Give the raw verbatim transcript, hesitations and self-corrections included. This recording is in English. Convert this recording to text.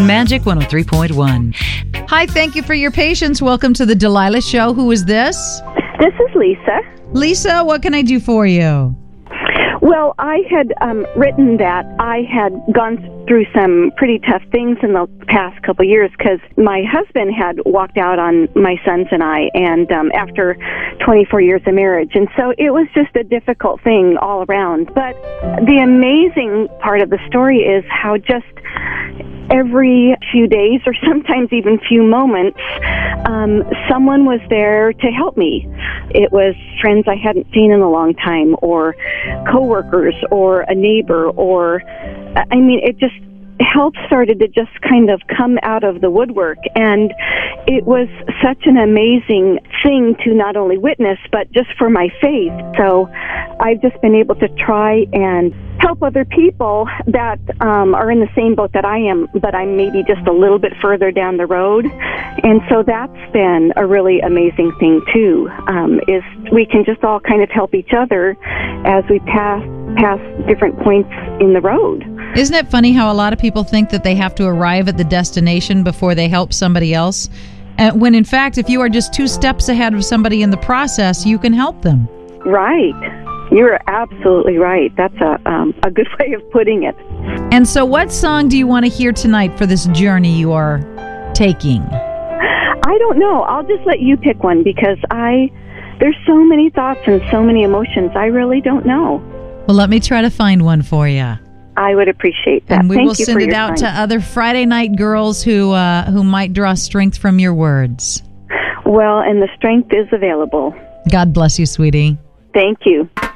Magic one oh three point one. Hi, thank you for your patience. Welcome to the Delilah Show. Who is this? This is Lisa. Lisa, what can I do for you? Well, I had um, written that I had gone through some pretty tough things in the past couple of years because my husband had walked out on my sons and I, and um, after twenty-four years of marriage. And so it was just a difficult thing all around. But the amazing part of the story is how just every few days or sometimes even few moments, um, someone was there to help me. It was friends I hadn't seen in a long time, or coworkers, or a neighbor, or, I mean, it just, help started to just kind of come out of the woodwork. And it was such an amazing thing to not only witness, but just for my faith. So I've just been able to try and help other people that um, are in the same boat that I am, but I'm maybe just a little bit further down the road. And so that's been a really amazing thing too, um, is we can just all kind of help each other as we pass past different points in the road. Isn't it funny how a lot of people think that they have to arrive at the destination before they help somebody else? And when in fact, if you are just two steps ahead of somebody in the process, you can help them. Right. You're absolutely right. That's a um, a good way of putting it. And so what song do you want to hear tonight for this journey you are taking? I don't know. I'll just let you pick one because I there's so many thoughts and so many emotions. I really don't know. Well, let me try to find one for you. I would appreciate that. And we Thank will you send for it your out time. to other Friday night girls who uh, who might draw strength from your words. Well, and the strength is available. God bless you, sweetie. Thank you.